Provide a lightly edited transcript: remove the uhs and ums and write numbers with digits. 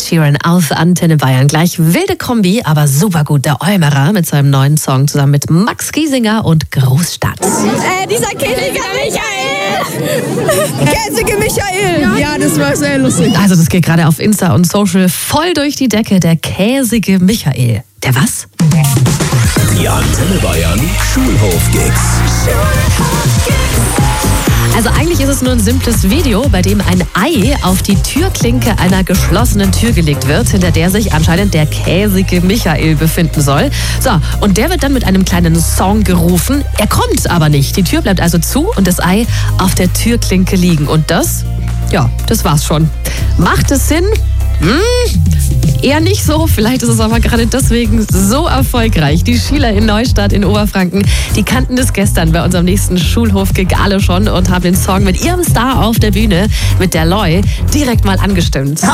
Sheeran auf Antenne Bayern. Gleich wilde Kombi, aber super gut. Der Eumerer mit seinem neuen Song zusammen mit Max Giesinger und Großstadt. Dieser käsige Michael! Käsige Michael! Ja, das war sehr lustig. Also das geht gerade auf Insta und Social voll durch die Decke. Der käsige Michael. Der was? Die Antenne Bayern Schulhof-Gigs. Also eigentlich ist es nur ein simples Video, bei dem ein Ei auf die Türklinke einer geschlossenen Tür gelegt wird, hinter der sich anscheinend der käsige Michael befinden soll. So, und der wird dann mit einem kleinen Song gerufen. Er kommt aber nicht. Die Tür bleibt also zu und das Ei auf der Türklinke liegen. Und das war's schon. Macht es Sinn? Eher nicht so, vielleicht ist es aber gerade deswegen so erfolgreich. Die Schüler in Neustadt in Oberfranken, die kannten das gestern bei unserem nächsten Schulhof-Gig alle schon und haben den Song mit ihrem Star auf der Bühne, mit der Loi, direkt mal angestimmt.